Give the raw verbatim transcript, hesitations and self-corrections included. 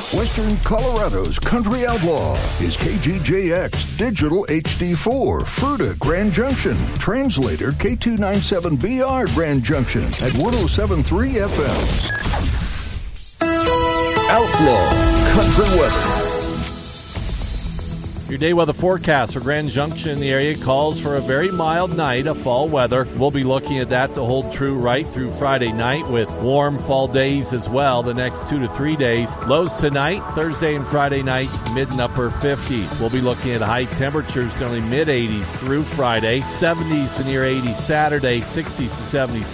Western Colorado's country outlaw is K G J X Digital H D four, Fruita, Grand Junction. Translator K two ninety-seven B R, Grand Junction at one oh seven point three F M. Outlaw Country Weather. Your day weather forecast for Grand Junction in the area calls for a very mild night of fall weather. We'll be looking at that to hold true right through Friday night with warm fall days as well the next two to three days. Lows tonight, Thursday and Friday nights, mid and upper fifties. We'll be looking at high temperatures generally mid eighties through Friday, seventies to near eighties Saturday, sixties to seventies